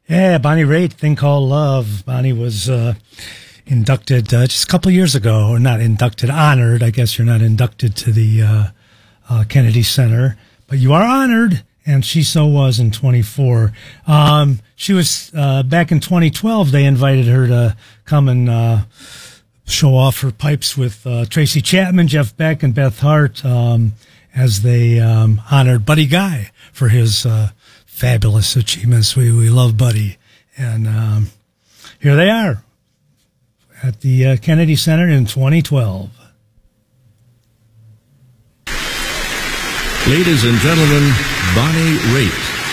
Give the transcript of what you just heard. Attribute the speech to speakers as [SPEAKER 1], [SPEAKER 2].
[SPEAKER 1] Yeah, Bonnie Raitt, Thing Called Love. Bonnie was inducted just a couple of years ago, or not inducted, honored. I guess you're not inducted to the Kennedy Center, but you are honored, and she so was in 24. She was, back in 2012, they invited her to come and show off her pipes with Tracy Chapman, Jeff Beck, and Beth Hart as they honored Buddy Guy for his fabulous achievements. We love Buddy. And here they are at the Kennedy Center in 2012.
[SPEAKER 2] Ladies and gentlemen, Bonnie Raitt.